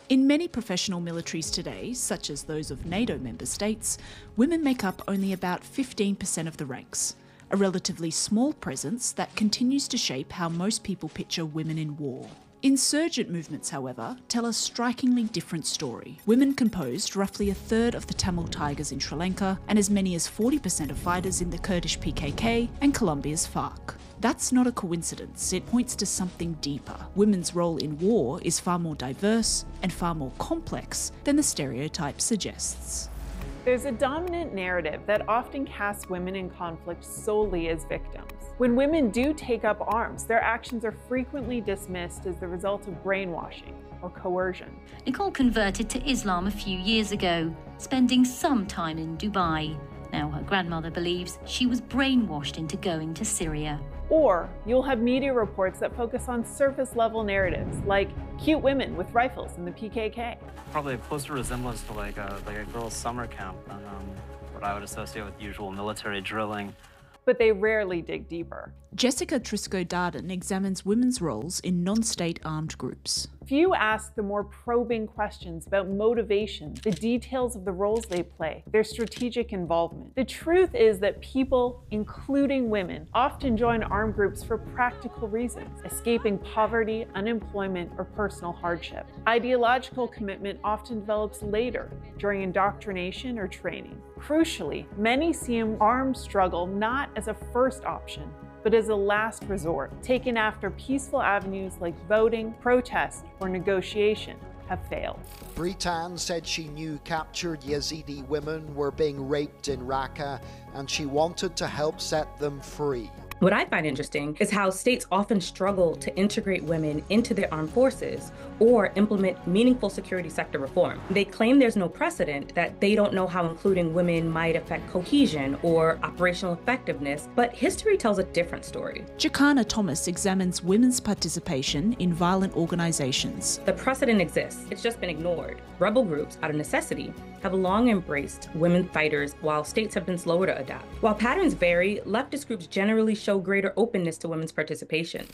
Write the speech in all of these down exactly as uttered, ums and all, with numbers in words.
In many professional militaries today, such as those of NATO member states, women make up only about fifteen percent of the ranks, a relatively small presence that continues to shape how most people picture women in war. Insurgent movements, however, tell a strikingly different story. Women composed roughly a third of the Tamil Tigers in Sri Lanka and as many as forty percent of fighters in the Kurdish P K K and Colombia's FARC. That's not a coincidence, it points to something deeper. Women's role in war is far more diverse and far more complex than the stereotype suggests. There's a dominant narrative that often casts women in conflict solely as victims. When women do take up arms, their actions are frequently dismissed as the result of brainwashing or coercion. Nicole converted to Islam a few years ago, spending some time in Dubai. Now her grandmother believes she was brainwashed into going to Syria. Or you'll have media reports that focus on surface-level narratives, like cute women with rifles in the P K K. Probably a closer resemblance to like a, like a girls' summer camp than um, what I would associate with usual military drilling. But they rarely dig deeper. Jessica Triscoe-Darden examines women's roles in non-state armed groups. Few ask the more probing questions about motivation, the details of the roles they play, their strategic involvement. The truth is that people, including women, often join armed groups for practical reasons, escaping poverty, unemployment, or personal hardship. Ideological commitment often develops later, during indoctrination or training. Crucially, many see an armed struggle not as a first option, but as a last resort, taken after peaceful avenues like voting, protest, or negotiation have failed. Britan said she knew captured Yazidi women were being raped in Raqqa, and she wanted to help set them free. What I find interesting is how states often struggle to integrate women into their armed forces or implement meaningful security sector reform. They claim there's no precedent, that they don't know how including women might affect cohesion or operational effectiveness, but history tells a different story. Jacana Thomas examines women's participation in violent organizations. The precedent exists, it's just been ignored. Rebel groups, out of necessity, have long embraced women fighters while states have been slower to adapt. While patterns vary, leftist groups generally show greater openness to women's participation.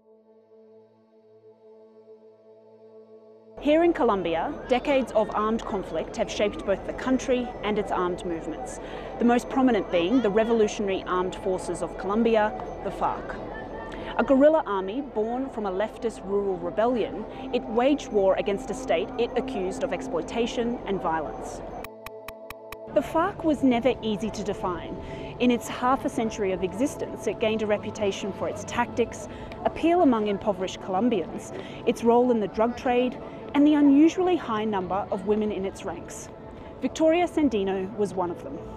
Here in Colombia, decades of armed conflict have shaped both the country and its armed movements, the most prominent being the Revolutionary Armed Forces of Colombia, the FARC. A guerrilla army born from a leftist rural rebellion, it waged war against a state it accused of exploitation and violence. The FARC was never easy to define. In its half a century of existence, it gained a reputation for its tactics, appeal among impoverished Colombians, its role in the drug trade, and the unusually high number of women in its ranks. Victoria Sandino was one of them.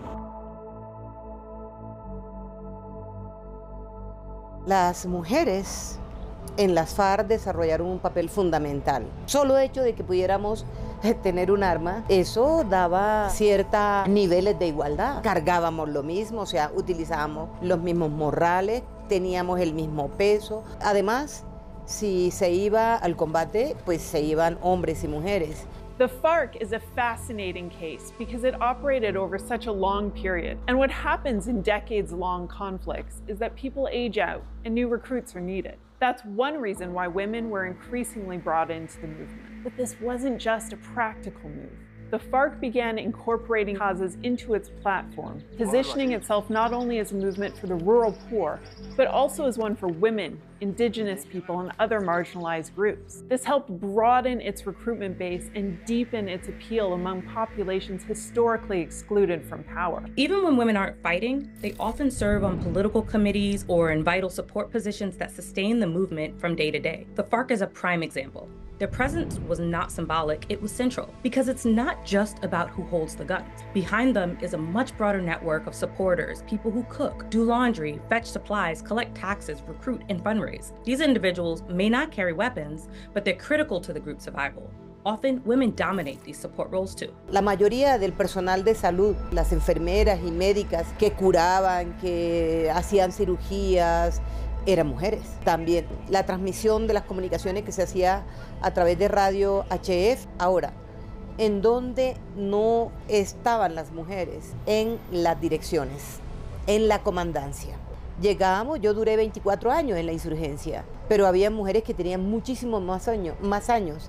Las mujeres en las FARC desarrollaron un papel fundamental. Solo hecho de que pudiéramos tener un arma, eso daba ciertos niveles de igualdad. Cargábamos lo mismo, o sea, utilizábamos los mismos morrales, teníamos el mismo peso. Además, si se iba al combate, pues se iban hombres y mujeres. The FARC is a fascinating case because it operated over such a long period. And what happens in decades-long conflicts is that people age out and new recruits are needed. That's one reason why women were increasingly brought into the movement. But this wasn't just a practical move. The FARC began incorporating causes into its platform, positioning itself not only as a movement for the rural poor, but also as one for women, indigenous people, and other marginalized groups. This helped broaden its recruitment base and deepen its appeal among populations historically excluded from power. Even when women aren't fighting, they often serve on political committees or in vital support positions that sustain the movement from day to day. The FARC is a prime example. Their presence was not symbolic, it was central, because it's not just about who holds the guns. Behind them is a much broader network of supporters, people who cook, do laundry, fetch supplies, collect taxes, recruit, and fundraise. These individuals may not carry weapons, but they're critical to the group's survival. Often, women dominate these support roles too. La mayoría del personal de salud, las enfermeras y médicas que curaban, que hacían cirugías, eran mujeres. También la transmisión de las comunicaciones que se hacía a través de radio H F. Ahora, ¿en dónde no estaban las mujeres? En las direcciones, en la comandancia. Llegábamos, yo duré veinticuatro años en la insurgencia, pero había mujeres que tenían muchísimos más años, más años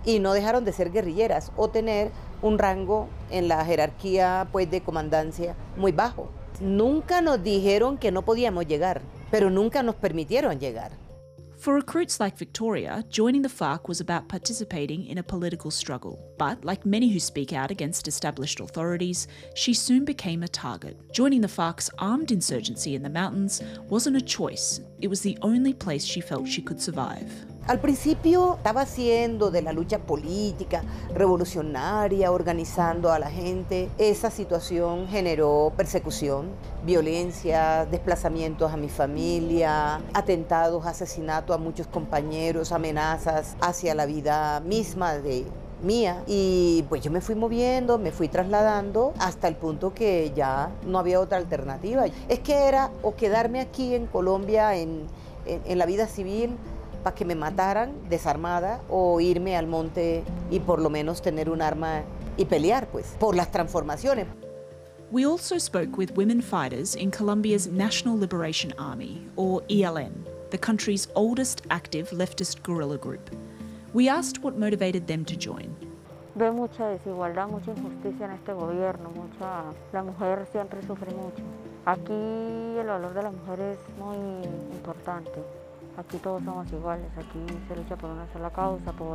y no dejaron de ser guerrilleras o tener un rango en la jerarquía pues, de comandancia muy bajo. Nunca nos dijeron que no podíamos llegar, pero nunca nos permitieron llegar. For recruits like Victoria, joining the FARC was about participating in a political struggle. But, like many who speak out against established authorities, she soon became a target. Joining the FARC's armed insurgency in the mountains wasn't a choice. It was the only place she felt she could survive. Al principio estaba haciendo de la lucha política, revolucionaria, organizando a la gente. Esa situación generó persecución, violencia, desplazamientos a mi familia, atentados, asesinatos a muchos compañeros, amenazas hacia la vida misma de mía. Y pues yo me fui moviendo, me fui trasladando hasta el punto que ya no había otra alternativa. Es que era o quedarme aquí en Colombia en, en, en la vida civil, para que me mataran desarmada o irme al monte y por lo menos tener un arma y pelear pues por las transformaciones. We also spoke with women fighters in Colombia's National Liberation Army, or E L N, the country's oldest active leftist guerrilla group. We asked what motivated them to join. Veo mucha desigualdad, mucha injusticia en este gobierno, mucha... la mujer siempre sufre mucho. Aquí el valor de la mujer es muy importante. Aquí todos somos iguales, aquí se lucha por una sola causa, por,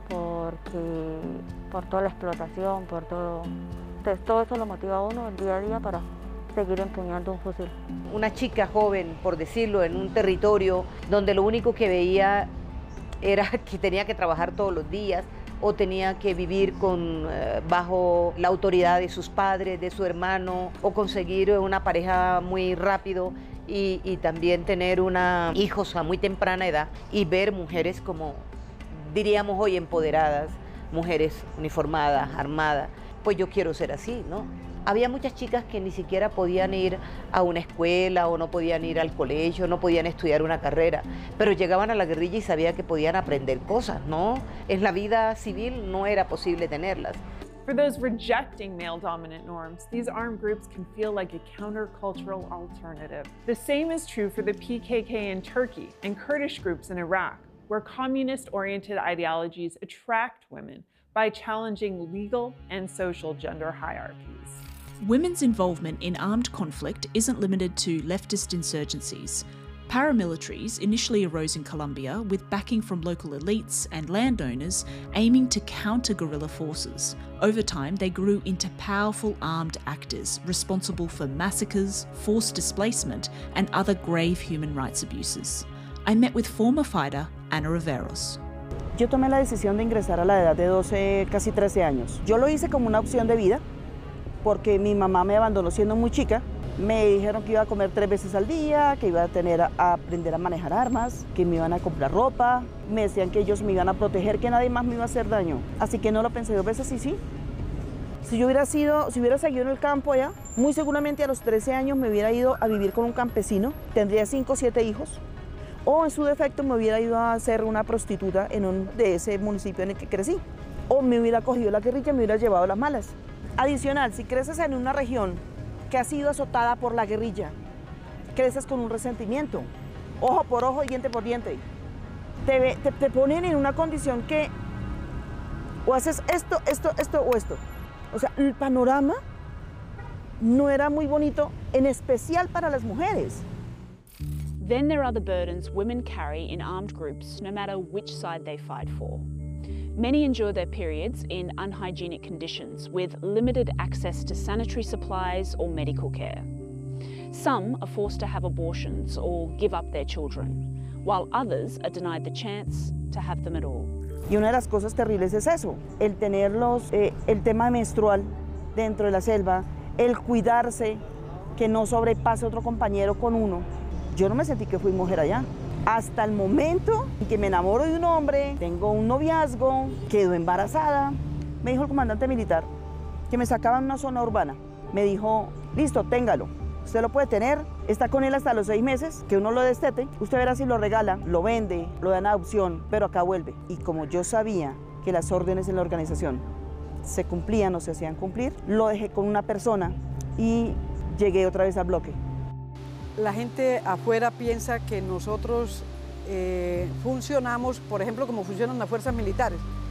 porque, por toda la explotación, por todo. Entonces todo eso lo motiva a uno el día a día para seguir empuñando un fusil. Una chica joven, por decirlo, en un territorio donde lo único que veía era que tenía que trabajar todos los días o tenía que vivir con, eh, bajo la autoridad de sus padres, de su hermano, o conseguir una pareja muy rápido. Y, y también tener una hijos a muy temprana edad y ver mujeres como diríamos hoy empoderadas, mujeres uniformadas, armadas, pues yo quiero ser así, ¿no? Había muchas chicas que ni siquiera podían ir a una escuela o no podían ir al colegio, no podían estudiar una carrera, pero llegaban a la guerrilla y sabían que podían aprender cosas, ¿no? En la vida civil no era posible tenerlas. For those rejecting male-dominant norms, these armed groups can feel like a countercultural alternative. The same is true for the P K K in Turkey and Kurdish groups in Iraq, where communist-oriented ideologies attract women by challenging legal and social gender hierarchies. Women's involvement in armed conflict isn't limited to leftist insurgencies. Paramilitaries initially arose in Colombia with backing from local elites and landowners aiming to counter guerrilla forces. Over time, they grew into powerful armed actors responsible for massacres, forced displacement, and other grave human rights abuses. I met with former fighter Ana Riveros. Yo tomé la decisión de ingresar a la edad de doce, casi trece años. Yo lo hice como una opción de vida porque mi mamá me abandonó siendo muy chica. Me dijeron que iba a comer tres veces al día, que iba a, tener, a aprender a manejar armas, que me iban a comprar ropa. Me decían que ellos me iban a proteger, que nadie más me iba a hacer daño. Así que no lo pensé dos veces y sí. Si yo hubiera sido, si hubiera seguido en el campo allá, muy seguramente a los trece años me hubiera ido a vivir con un campesino, tendría cinco o siete hijos, o en su defecto me hubiera ido a ser una prostituta en un, de ese municipio en el que crecí. O me hubiera cogido la guerrilla y me hubiera llevado las malas. Adicional, si creces en una región que ha sido azotada por la guerrilla, creces con un resentimiento, ojo por ojo, diente por diente. Te, te, te ponen en una condición que o haces esto, esto, esto o esto. O sea, el panorama no era muy bonito, en especial para las mujeres. Then there are the burdens women carry in armed groups, no matter which side they fight for. Many endure their periods in unhygienic conditions with limited access to sanitary supplies or medical care. Some are forced to have abortions or give up their children, while others are denied the chance to have them at all. Y una de las cosas terribles es eso, el tenerlos, eh, el tema menstrual dentro de la selva, el cuidarse, que no sobrepase otro compañero con uno. Yo no me sentí que fui mujer allá. Hasta el momento en que me enamoro de un hombre, tengo un noviazgo, quedo embarazada. Me dijo el comandante militar que me sacaba en una zona urbana. Me dijo, listo, téngalo. Usted lo puede tener, está con él hasta los seis meses, que uno lo destete. Usted verá si lo regala, lo vende, lo da en adopción, pero acá vuelve. Y como yo sabía que las órdenes en la organización se cumplían o se hacían cumplir, lo dejé con una persona y llegué otra vez al bloque. La gente afuera piensa que nosotros eh, funcionamos, por ejemplo, como funcionan las fuerzas militares.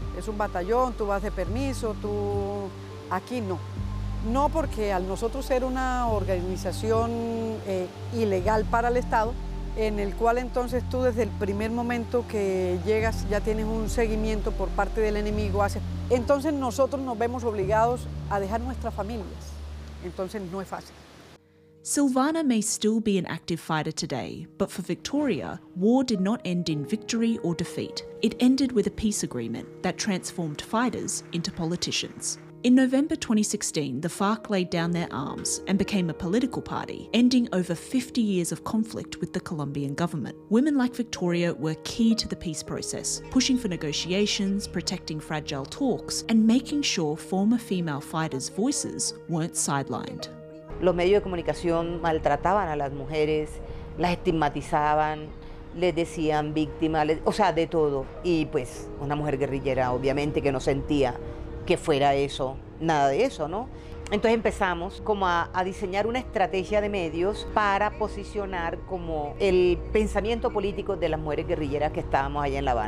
es un batallón, tú vas de permiso, tú... Aquí no. No, porque al nosotros ser una organización eh, ilegal para el Estado, en el cual entonces tú desde el primer momento que llegas ya tienes un seguimiento por parte del enemigo, haces... entonces nosotros nos vemos obligados a dejar nuestras familias, entonces no es fácil. Silvana may still be an active fighter today, but for Victoria, war did not end in victory or defeat. It ended with a peace agreement that transformed fighters into politicians. In November twenty sixteen, the FARC laid down their arms and became a political party, ending over fifty years of conflict with the Colombian government. Women like Victoria were key to the peace process, pushing for negotiations, protecting fragile talks, and making sure former female fighters' voices weren't sidelined. Los medios de comunicación maltrataban a las mujeres, las estigmatizaban, les decían víctimas, les, o sea, de todo. Y pues una mujer guerrillera obviamente que no sentía que fuera eso, nada de eso, ¿no? Entonces empezamos como a, a diseñar una estrategia de medios para posicionar como el pensamiento político de las mujeres guerrilleras que estábamos allá en La Habana.